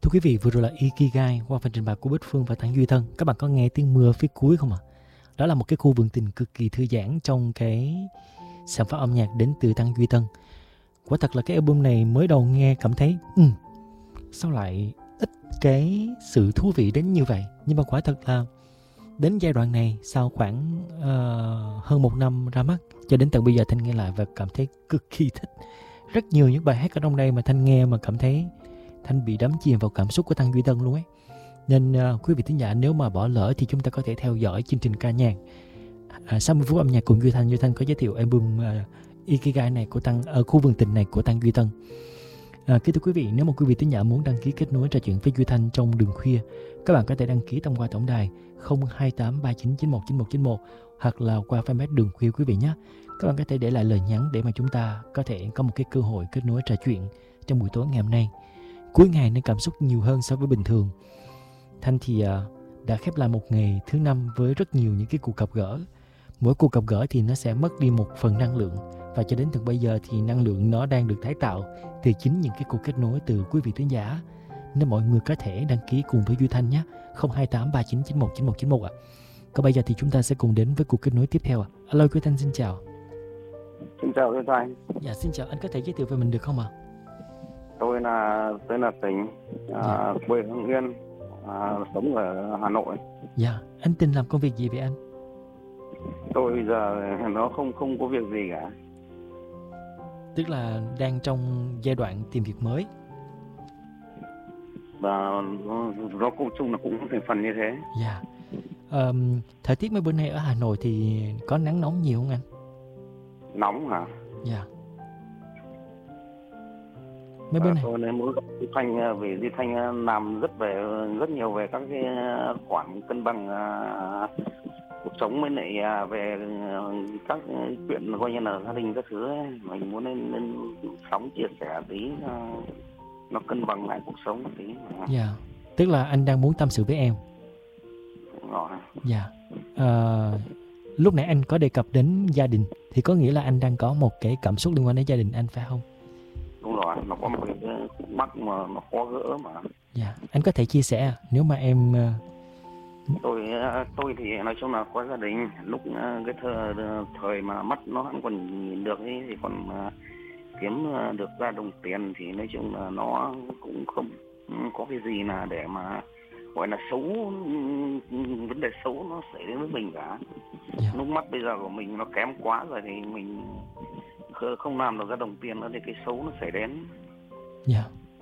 Thưa quý vị, vừa rồi là Ikigai qua phần trình bày của Bích Phương và Tăng Duy Tân. Các bạn có nghe tiếng mưa phía cuối không ạ? Đó là một cái khu vườn tình cực kỳ thư giãn trong cái sản phẩm âm nhạc đến từ Tăng Duy Tân. Quả thật là cái album này mới đầu nghe cảm thấy sao lại ít cái sự thú vị đến như vậy. Nhưng mà quả thật là đến giai đoạn này sau khoảng hơn 1 năm ra mắt cho đến tận bây giờ Thanh nghe lại và cảm thấy cực kỳ thích. Rất nhiều những bài hát ở trong đây mà Thanh nghe mà cảm thấy Thanh bị đắm chìm vào cảm xúc của Tăng Duy Tân luôn ấy. Nên quý vị thính giả nếu mà bỏ lỡ thì chúng ta có thể theo dõi chương trình ca nhạc 60 phút âm nhạc cùng Duy Thanh. Duy Thanh có giới thiệu album Ikigai này của Tăng ở khu vườn tình này của Tăng Duy Tân. Kính thưa quý vị, nếu mà quý vị thính giả muốn đăng ký kết nối trò chuyện với Duy Thanh trong đường khuya, các bạn có thể đăng ký thông qua tổng đài 02839919191 hoặc là qua fanpage đường khuya quý vị nhé. Các bạn có thể để lại lời nhắn để mà chúng ta có thể có một cái cơ hội kết nối trò chuyện trong buổi tối ngày hôm nay. Cuối ngày nên cảm xúc nhiều hơn so với bình thường. Thanh thì đã khép lại một ngày thứ 5 với rất nhiều những cái cuộc gặp gỡ. Mỗi cuộc gặp gỡ thì nó sẽ mất đi một phần năng lượng. Và cho đến tận bây giờ thì năng lượng nó đang được tái tạo từ chính những cái cuộc kết nối từ quý vị thính giả. Nên mọi người có thể đăng ký cùng với Duy Thanh nhé. 02839919191 ạ. Còn bây giờ thì chúng ta sẽ cùng đến với cuộc kết nối tiếp theo ạ. Alo Duy Thanh xin chào. Xin chào Duy Thanh. Dạ xin chào, anh có thể giới thiệu về mình được không ạ? Tôi là tên là Tình, quê Hưng Yên, sống ở Hà Nội. Dạ, anh Tình làm công việc gì vậy anh? Tôi bây giờ nó không có việc gì cả. Tức là đang trong giai đoạn tìm việc mới. Và nó cũng chung là cũng thành phần như thế. Dạ. Thời tiết mấy bữa nay ở Hà Nội thì có nắng nóng nhiều không anh? Nóng hả? Dạ. Mấy bữa này tôi nên muốn Duy Thanh vì Duy Thanh làm rất nhiều về các cái khoản cân bằng cuộc sống với lại về các chuyện coi như là gia đình các thứ ấy. Mình muốn nên sóng chia sẻ tí nó cân bằng lại cuộc sống một tí. Dạ. Tức là anh đang muốn tâm sự với em. Đúng rồi. Dạ. Lúc nãy anh có đề cập đến gia đình thì có nghĩa là anh đang có một cái cảm xúc liên quan đến gia đình anh phải không? Đúng rồi, nó có một cái khúc mắc mà nó khó gỡ mà. Dạ, anh có thể chia sẻ nếu mà em... Tôi thì nói chung là có gia đình. Lúc cái thời mà mắt nó vẫn còn nhìn được ấy, thì còn kiếm được ra đồng tiền thì nói chung là nó cũng không có cái gì là để mà gọi là xấu, vấn đề xấu nó xảy đến với mình cả. Yeah. Lúc mắt bây giờ của mình nó kém quá rồi thì mình không làm được ra đồng tiền nữa thì cái xấu nó xảy đến. Dạ.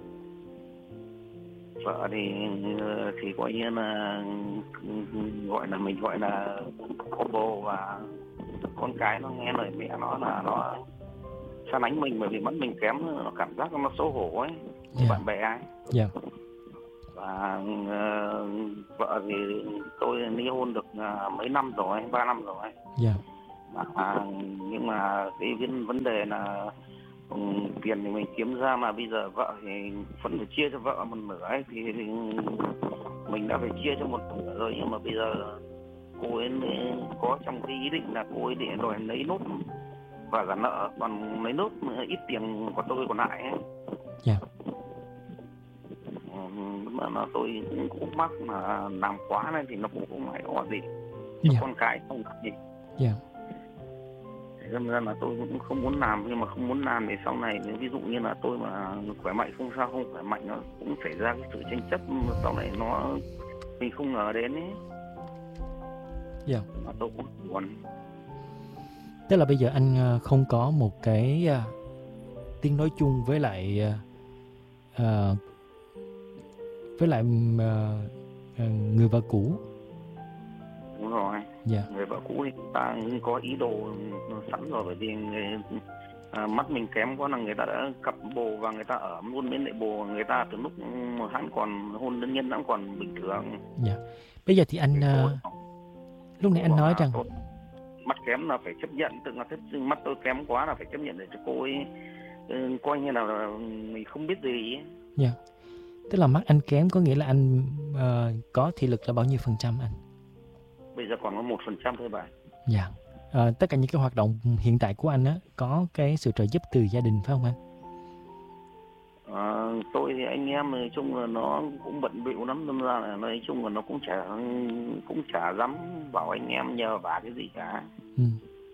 Vợ thì coi như là mình gọi là có bồ, và con cái nó nghe lời mẹ nó là nó xa lánh mình bởi vì mắt mình kém, nó cảm giác nó xấu hổ ấy, Yeah. bạn bè ấy. Dạ. Và vợ thì tôi ly hôn được mấy năm rồi, 3 năm rồi. Dạ. Nhưng mà cái vấn đề là tiền thì mình kiếm ra mà bây giờ vợ thì phần phải chia cho vợ một nửa ấy, thì mình đã phải chia cho một nửa rồi, nhưng mà bây giờ cô ấy có trong cái ý định là cô ấy để đòi lấy nốt và trả nợ, còn lấy nốt ít tiền của tôi còn lại ấy. Dạ. Mà tôi cũng mắc mà làm quá này thì nó cũng không phải có gì. Dạ. Con cái không làm gì. Dạ. Nên ra là tôi cũng không muốn làm, nhưng mà không muốn làm thì sau này ví dụ như là tôi mà khỏe mạnh không sao, không khỏe mạnh nó cũng xảy ra cái sự tranh chấp sau này mình không ngờ đến ấy. Dạ. Mà tôi cũng buồn. Tức là bây giờ anh không có một cái tiếng nói chung với lại người vợ cũ. Đúng rồi. Dạ. Người vợ cũ thì ta có ý đồ sẵn rồi, bởi vì mắt mình kém quá là người ta đã cặp bồ và người ta ở luôn bên lại bồ người ta từ lúc hắn còn hôn nhân nhân vẫn còn bình thường. Dạ. Bây giờ thì anh lúc nãy anh nói rằng mắt kém là phải chấp nhận, tức là mắt tôi kém quá là phải chấp nhận để cho cô ấy coi như là mình không biết gì ấy. Dạ. Tức là mắt anh kém có nghĩa là anh có thị lực là bao nhiêu phần trăm anh? Bây giờ còn có 1% thôi bạn. Dạ. Tất cả những cái hoạt động hiện tại của anh á có cái sự trợ giúp từ gia đình phải không anh? Tôi thì anh em nói chung là nó cũng bận bịu lắm, đâm ra là nói chung là nó cũng chả dám bảo anh em nhờ vả cái gì cả. Ừ.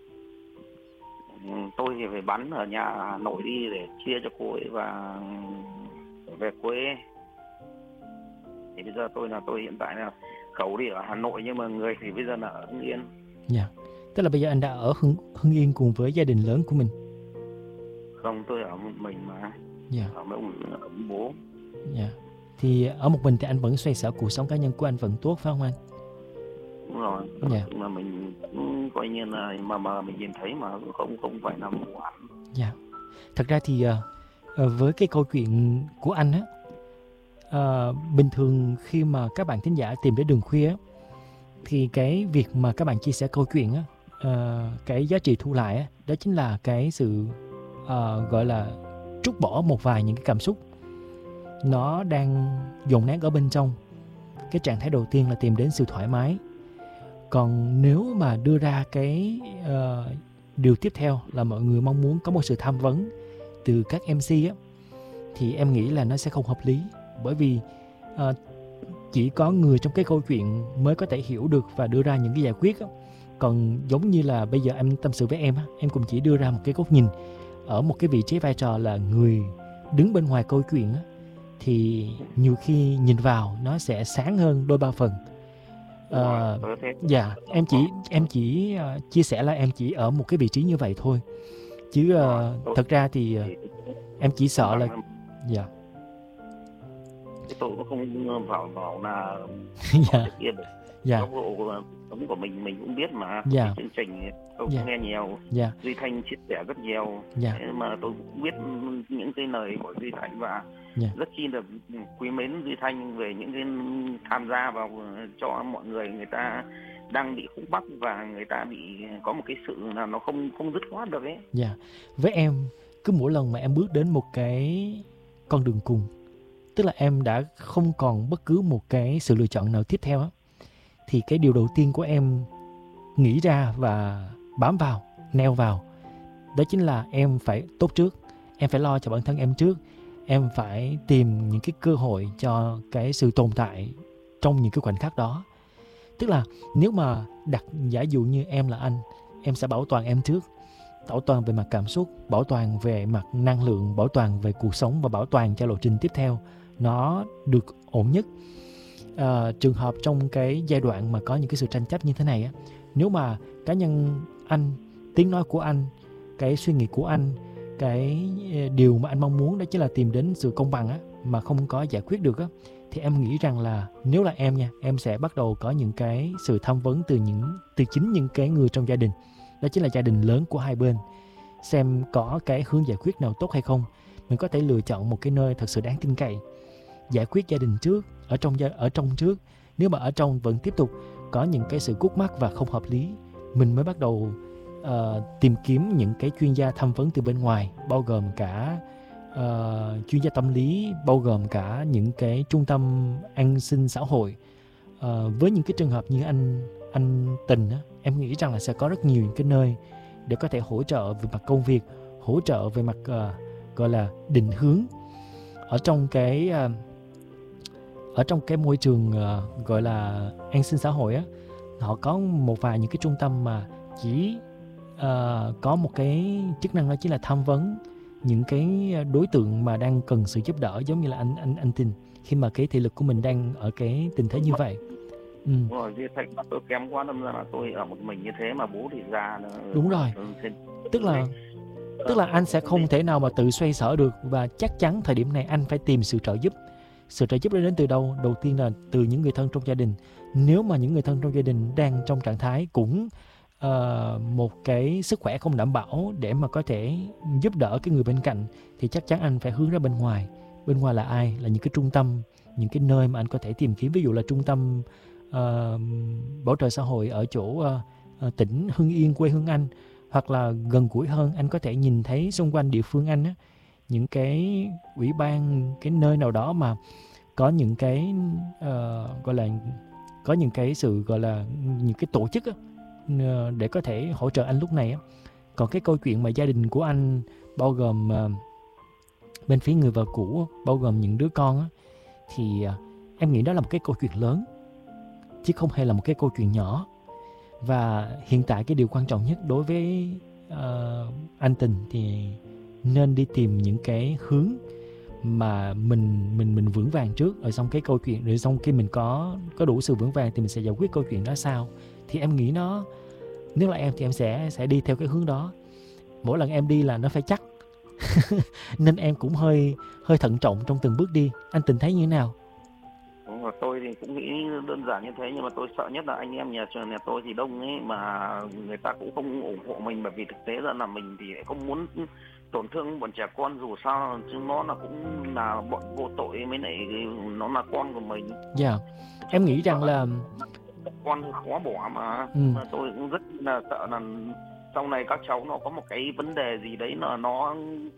Tôi thì phải bắn ở nhà Hà Nội đi để chia cho cô ấy và về quê. Thì bây giờ tôi hiện tại là khẩu đi ở Hà Nội nhưng mà người thì bây giờ là ở Hưng Yên. Dạ. Tức là bây giờ anh đã ở Hưng Yên cùng với gia đình lớn của mình. Không, tôi ở một mình mà. Dạ. Ở với ông bố. Dạ. Thì ở một mình thì anh vẫn xoay sở, cuộc sống cá nhân của anh vẫn tốt phải không anh? Đúng rồi. Dạ. Mà mình cũng coi như là mà mình nhìn thấy mà không phải là vụ án. Dạ. Thật ra thì với cái câu chuyện của anh á, bình thường khi mà các bạn thính giả tìm đến Đường Khuya á, thì cái việc mà các bạn chia sẻ câu chuyện á, cái giá trị thu lại á, đó chính là cái sự gọi là trút bỏ một vài những cái cảm xúc nó đang dồn nén ở bên trong. Cái trạng thái đầu tiên là tìm đến sự thoải mái. Còn nếu mà đưa ra cái điều tiếp theo là mọi người mong muốn có một sự tham vấn từ các MC á, thì em nghĩ là nó sẽ không hợp lý. Bởi vì chỉ có người trong cái câu chuyện mới có thể hiểu được và đưa ra những cái giải quyết á. Còn giống như là bây giờ em tâm sự với em á, em cũng chỉ đưa ra một cái góc nhìn ở một cái vị trí vai trò là người đứng bên ngoài câu chuyện á, thì nhiều khi nhìn vào nó sẽ sáng hơn đôi ba phần. Dạ, em chỉ chia sẻ là em chỉ ở một cái vị trí như vậy thôi, chứ thật ra thì em chỉ sợ là dạ. Tôi cũng không vào là dạ. Dạ. Góc độ sống của mình cũng biết mà. Dạ. Chương trình tôi cũng nghe nhiều. Dạ. Duy Thanh chia sẻ rất nhiều. Dạ. Thế mà tôi cũng biết những cái lời của Duy Thanh và rất chi là quý mến Duy Thanh về những cái tham gia vào cho mọi người ta đang bị khúc mắc và người ta bị có một cái sự là nó không dứt khoát được ấy. Dạ. Với em, cứ mỗi lần mà em bước đến một cái con đường cùng, tức là em đã không còn bất cứ một cái sự lựa chọn nào tiếp theo á, thì cái điều đầu tiên của em nghĩ ra và bám vào, neo vào, đó chính là em phải tốt trước. Em phải lo cho bản thân em trước. Em phải tìm những cái cơ hội cho cái sự tồn tại trong những cái khoảnh khắc đó. Tức là nếu mà giả dụ như em là anh, em sẽ bảo toàn em trước. Bảo toàn về mặt cảm xúc, bảo toàn về mặt năng lượng, bảo toàn về cuộc sống và bảo toàn cho lộ trình tiếp theo nó được ổn nhất. Trường hợp trong cái giai đoạn mà có những cái sự tranh chấp như thế này á, nếu mà cá nhân anh, tiếng nói của anh, cái suy nghĩ của anh, cái điều mà anh mong muốn đó chính là tìm đến sự công bằng á, mà không có giải quyết được á, thì em nghĩ rằng là nếu là em nha, em sẽ bắt đầu có những cái sự tham vấn từ chính những cái người trong gia đình, đó chính là gia đình lớn của hai bên, xem có cái hướng giải quyết nào tốt hay không. Mình có thể lựa chọn một cái nơi thật sự đáng tin cậy, giải quyết gia đình trước, ở trong trước. Nếu mà ở trong vẫn tiếp tục có những cái sự khúc mắc và không hợp lý, mình mới bắt đầu tìm kiếm những cái chuyên gia tham vấn từ bên ngoài, bao gồm cả chuyên gia tâm lý, bao gồm cả những cái trung tâm an sinh xã hội. Với những cái trường hợp như anh Tình á, em nghĩ rằng là sẽ có rất nhiều những cái nơi để có thể hỗ trợ về mặt công việc, hỗ trợ về mặt gọi là định hướng ở trong cái môi trường gọi là an sinh xã hội á. Họ có một vài những cái trung tâm mà chỉ có một cái chức năng đó chính là tham vấn những cái đối tượng mà đang cần sự giúp đỡ, giống như là anh Tình, khi mà cái thị lực của mình đang ở cái tình thế như vậy. Đúng rồi, Duy Thanh tôi kém quá, đâm ra là tôi ở một mình như thế mà bố thì già nữa. Đúng rồi. Tức là anh sẽ không thể nào mà tự xoay sở được, và chắc chắn thời điểm này anh phải tìm sự trợ giúp. Sự trợ giúp đến từ đâu? Đầu tiên là từ những người thân trong gia đình. Nếu mà những người thân trong gia đình đang trong trạng thái cũng một cái sức khỏe không đảm bảo để mà có thể giúp đỡ cái người bên cạnh, thì chắc chắn anh phải hướng ra bên ngoài. Bên ngoài là ai? Là những cái trung tâm, những cái nơi mà anh có thể tìm kiếm. Ví dụ là trung tâm bảo trợ xã hội ở chỗ tỉnh Hưng Yên, quê hương anh, hoặc là gần gũi hơn, anh có thể nhìn thấy xung quanh địa phương anh á, những cái ủy ban, cái nơi nào đó mà có những cái gọi là có những cái sự gọi là những cái tổ chức á, để có thể hỗ trợ anh lúc này á. Còn cái câu chuyện mà gia đình của anh bao gồm bên phía người vợ cũ, bao gồm những đứa con á, thì em nghĩ đó là một cái câu chuyện lớn chứ không hề là một cái câu chuyện nhỏ. Và hiện tại cái điều quan trọng nhất đối với anh Tình thì nên đi tìm những cái hướng mà mình vững vàng trước, rồi xong cái câu chuyện, rồi xong khi mình có đủ sự vững vàng thì mình sẽ giải quyết câu chuyện đó sau. Thì em nghĩ nó, nếu là em thì em sẽ đi theo cái hướng đó. Mỗi lần em đi là nó phải chắc nên em cũng hơi thận trọng trong từng bước đi. Anh Tình thấy như thế nào? Đúng rồi, tôi thì cũng nghĩ đơn giản như thế, nhưng mà tôi sợ nhất là anh em nhà tôi thì đông ấy, mà người ta cũng không ủng hộ mình, bởi vì thực tế ra là mình thì lại không muốn tổn thương bọn trẻ con, dù sao chứ nó là cũng là bọn vô tội, mới lại nó là con của mình. Dạ, em nghĩ rằng là con khó bỏ mà. Mà tôi cũng rất là sợ là sau này các cháu nó có một cái vấn đề gì đấy là nó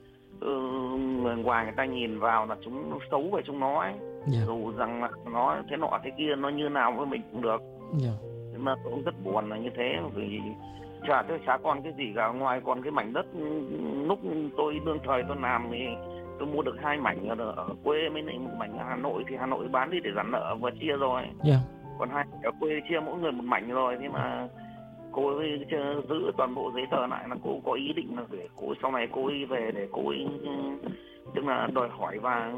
người ngoài người ta nhìn vào là chúng xấu về chúng nó ấy. Dù rằng là nó thế nọ thế kia, nó như nào với mình cũng được. Nhưng mà tôi cũng rất buồn là như thế, vì chả còn cái gì cả ngoài còn cái mảnh đất lúc tôi đương thời tôi làm thì tôi mua được 2 mảnh ở quê, mới lại một mảnh ở Hà Nội, thì Hà Nội bán đi để giảm nợ vừa chia rồi. Còn 2 ở quê chia mỗi người một mảnh rồi, thế mà cô ấy giữ toàn bộ giấy tờ lại, là cô có ý định là để cô ấy, sau này cô ấy về để cô ấy tức là đòi hỏi, và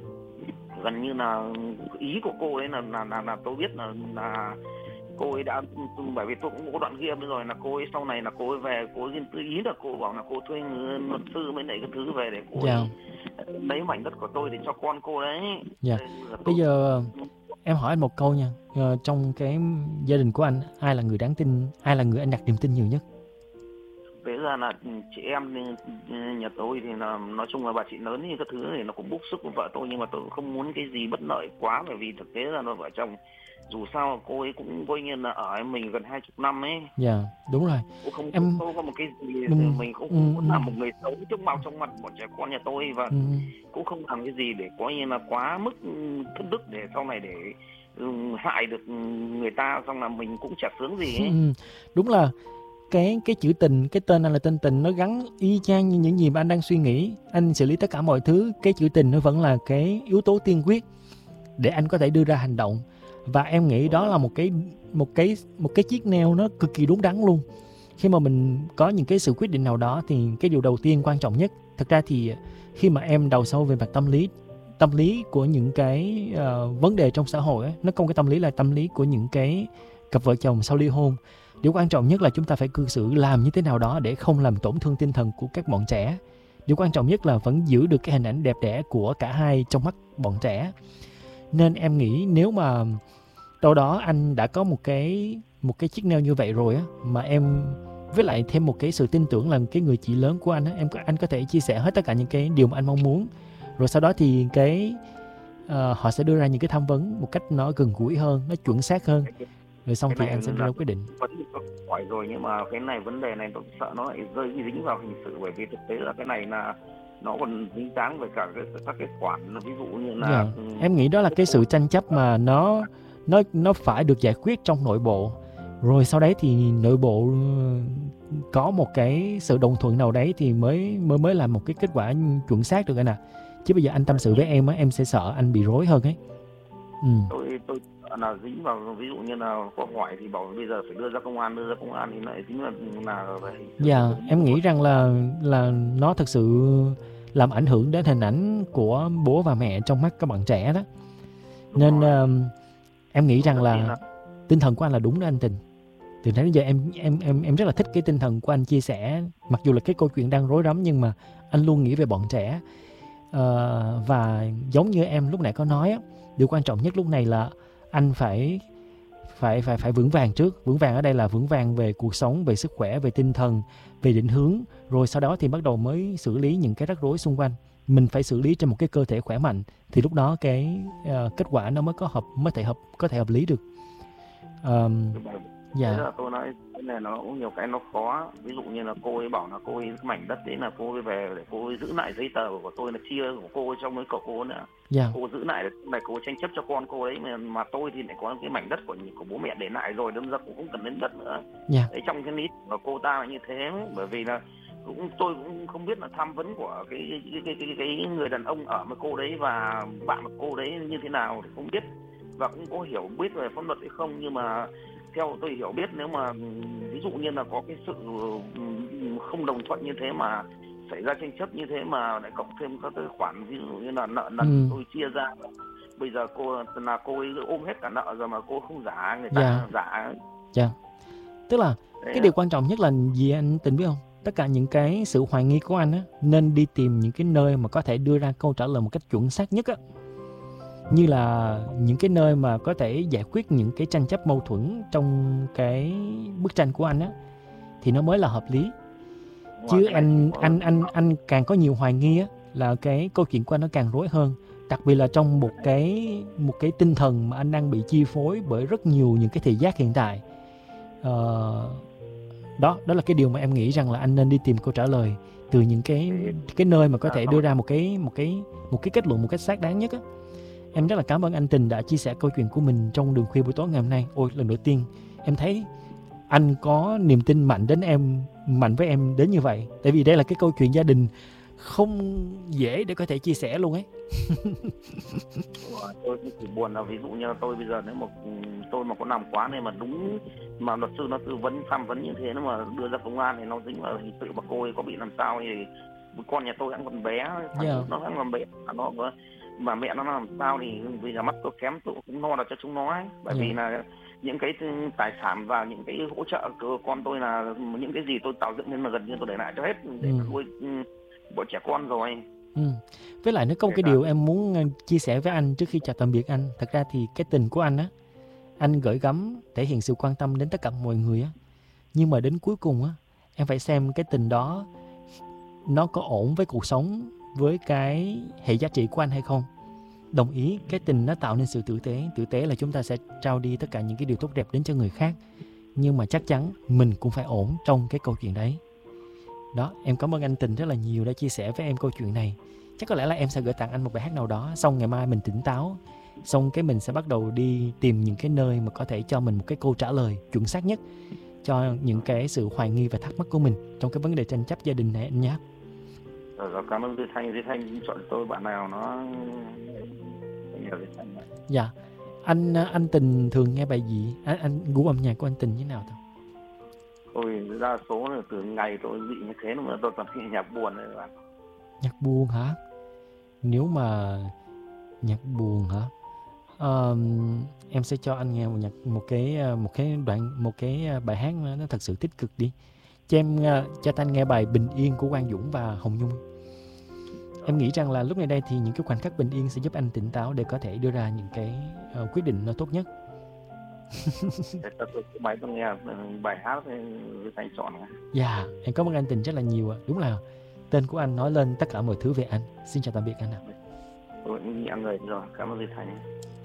gần như là ý của cô ấy là tôi biết là cô ấy đã, bởi vì tôi cũng có đoạn ghi âm rồi, là cô ấy sau này là cô ấy về, cô ấy ý là cô bảo là cô thuê luật sư mới lấy cái thứ về để cô ấy lấy mảnh đất của tôi để cho con cô đấy. Bây giờ em hỏi anh một câu nha, trong cái gia đình của anh, ai là người đáng tin, ai là người anh đặt niềm tin nhiều nhất? Thế ra là chị em nhà tôi thì là nói chung là bà chị lớn thì các thứ thì nó cũng bức xúc của vợ tôi, nhưng mà tôi cũng không muốn cái gì bất lợi quá, bởi vì thực tế là nó vợ chồng dù sao cô ấy cũng coi như là ở mình gần 20 năm ấy. Đúng rồi. Cô không có một cái gì, mình cũng muốn làm một người xấu trước bao trong mặt bọn trẻ con nhà tôi, và cũng không làm cái gì để coi như là quá mức thất đức để sau này để hại được người ta, xong là mình cũng chả sướng gì ấy. Đúng là cái chữ tình, cái tên anh là tên Tình, nó gắn y chang như những gì mà anh đang suy nghĩ. Anh xử lý tất cả mọi thứ, cái chữ tình nó vẫn là cái yếu tố tiên quyết để anh có thể đưa ra hành động. Và em nghĩ đó là một cái chiếc neo nó cực kỳ đúng đắn luôn. Khi mà mình có những cái sự quyết định nào đó thì cái điều đầu tiên quan trọng nhất, thật ra thì khi mà em đào sâu về mặt tâm lý của những cái vấn đề trong xã hội ấy, nó không, cái tâm lý là tâm lý của những cái cặp vợ chồng sau ly hôn. Điều quan trọng nhất là chúng ta phải cư xử làm như thế nào đó để không làm tổn thương tinh thần của các bọn trẻ. Điều quan trọng nhất là vẫn giữ được cái hình ảnh đẹp đẽ của cả hai trong mắt bọn trẻ. Nên em nghĩ nếu mà đâu đó anh đã có một cái chiếc neo như vậy rồi á, mà em với lại thêm một cái sự tin tưởng là cái người chị lớn của anh á, anh có thể chia sẻ hết tất cả những cái điều mà anh mong muốn, rồi sau đó thì họ sẽ đưa ra những cái tham vấn một cách nó gần gũi hơn, nó chuẩn xác hơn, rồi xong thì anh sẽ đưa ra quyết định. Vẫn hỏi rồi, nhưng mà cái này, vấn đề này tôi sợ nó lại rơi dính vào hình sự, bởi vì thực tế là cái này là nó còn dính dáng với cả các cái khoản, ví dụ như là em nghĩ đó là cái sự tranh chấp mà nó phải được giải quyết trong nội bộ, rồi sau đấy thì nội bộ có một cái sự đồng thuận nào đấy thì mới làm một cái kết quả chuẩn xác được anh ạ. Chứ bây giờ anh tâm sự với em á, em sẽ sợ anh bị rối hơn ấy. Tôi là dính vào, ví dụ như là có hỏi thì bảo bây giờ phải đưa ra công an thì lại dính là em nghĩ rằng là nó thực sự làm ảnh hưởng đến hình ảnh của bố và mẹ trong mắt các bạn trẻ đó. Nên em nghĩ rằng là tinh thần của anh là đúng đó anh Tình. Từ nãy đến giờ em rất là thích cái tinh thần của anh chia sẻ, mặc dù là cái câu chuyện đang rối rắm nhưng mà anh luôn nghĩ về bọn trẻ. Và giống như em lúc nãy có nói á, điều quan trọng nhất lúc này là anh phải vững vàng trước. Vững vàng ở đây là vững vàng về cuộc sống, về sức khỏe, về tinh thần, về định hướng, rồi sau đó thì bắt đầu mới xử lý những cái rắc rối xung quanh. Mình phải xử lý trên một cái cơ thể khỏe mạnh thì lúc đó cái kết quả nó có thể hợp lý được. Thế là tôi nói cái này nó cũng nhiều cái nó khó. Ví dụ như là cô ấy bảo là cô ấy mảnh đất đấy là cô ấy về để cô ấy giữ lại giấy tờ của tôi, là chia của cô ấy trong với cậu cô nữa. Cô giữ lại để cô tranh chấp cho con cô ấy, mà tôi thì lại có cái mảnh đất của bố mẹ để lại rồi, đâm ra cũng không cần đến đất nữa. Đấy, trong cái lý của cô ta là như thế, bởi vì là tôi cũng không biết là tham vấn của cái người đàn ông ở với cô đấy và bạn của cô đấy như thế nào thì không biết, và cũng có hiểu biết về pháp luật hay không, nhưng mà theo tôi hiểu biết nếu mà ví dụ như là có cái sự không đồng thuận như thế mà xảy ra tranh chấp như thế mà lại cộng thêm các cái khoản ví dụ như là nợ nần tôi chia ra, bây giờ cô ấy ôm hết cả nợ rồi mà cô không giả người ta giả. Dạ. Tức là Đấy cái điều quan trọng nhất là gì anh Tình biết không? Tất cả những cái sự hoài nghi của anh á, nên đi tìm những cái nơi mà có thể đưa ra câu trả lời một cách chuẩn xác nhất á. Như là những cái nơi mà có thể giải quyết những cái tranh chấp mâu thuẫn trong cái bức tranh của anh á, thì nó mới là hợp lý. Chứ anh càng có nhiều hoài nghi á, là cái câu chuyện của anh nó càng rối hơn. Đặc biệt là trong một cái tinh thần mà anh đang bị chi phối bởi rất nhiều những cái thị giác hiện tại. Đó là cái điều mà em nghĩ rằng là anh nên đi tìm câu trả lời từ những cái nơi mà có thể đưa ra một cái kết luận một cách xác đáng nhất á. Em rất là cảm ơn anh Tình đã chia sẻ câu chuyện của mình trong Đường Khuya buổi tối ngày hôm nay. Ôi, lần đầu tiên em thấy anh có niềm tin mạnh với em đến như vậy. Tại vì đây là cái câu chuyện gia đình không dễ để có thể chia sẻ luôn ấy. Tôi chỉ buồn là ví dụ như tôi bây giờ nếu mà tôi mà có làm quá nên mà đúng mà luật sư nó tư vấn tham vấn như thế, nó mà đưa ra công an thì nó dính vào hình sự mà cô ấy có bị làm sao thì con nhà tôi vẫn còn bé, nó vẫn còn bé, nó mà mẹ nó làm sao thì vì là mắt tôi kém tôi cũng lo là cho chúng nó ấy. Bởi vì là những cái tài sản và những cái hỗ trợ của con tôi là những cái gì tôi tạo dựng nên mà gần như tôi để lại cho hết để nuôi bọn trẻ con rồi. Với lại nó có một cái điều em muốn chia sẻ với anh trước khi chào tạm biệt anh. Thật ra thì cái tình của anh á, anh gửi gắm thể hiện sự quan tâm đến tất cả mọi người á, nhưng mà đến cuối cùng á, em phải xem cái tình đó nó có ổn với cuộc sống, với cái hệ giá trị của anh hay không. Đồng ý, cái tình nó tạo nên sự tử tế là chúng ta sẽ trao đi tất cả những cái điều tốt đẹp đến cho người khác, nhưng mà chắc chắn mình cũng phải ổn trong cái câu chuyện đấy. Đó, em cảm ơn anh Tình rất là nhiều đã chia sẻ với em câu chuyện này. Chắc có lẽ là em sẽ gửi tặng anh một bài hát nào đó, xong ngày mai mình tỉnh táo, xong cái mình sẽ bắt đầu đi tìm những cái nơi mà có thể cho mình một cái câu trả lời chuẩn xác nhất cho những cái sự hoài nghi và thắc mắc của mình trong cái vấn đề tranh chấp gia đình này anh nhé. Rồi, cảm ơn Duy Thanh chọn tôi bạn nào nó nhiều Duy Thanh. Dạ. Anh Tình thường nghe bài gì? Anh gu âm nhạc của anh Tình như nào thôi? Tôi đa số là từ ngày tôi bị như thế mà tôi toàn nghe nhạc buồn đấy bạn. Nhạc buồn hả? Nếu mà nhạc buồn hả? Em sẽ cho anh nghe một cái bài hát nó thật sự tích cực đi. Cho anh nghe bài Bình Yên của Quang Dũng và Hồng Nhung. Em nghĩ rằng là lúc này đây thì những cái khoảnh khắc bình yên sẽ giúp anh tỉnh táo để có thể đưa ra những cái quyết định nó tốt nhất. Bài tôi nghe bài hát Duy Thanh chọn. Dạ, em cảm ơn anh Tình rất là nhiều ạ. Đúng là tên của anh nói lên tất cả mọi thứ về anh. Xin chào tạm biệt anh ạ. Tôi nhẹ người rồi, cảm ơn Duy Thanh.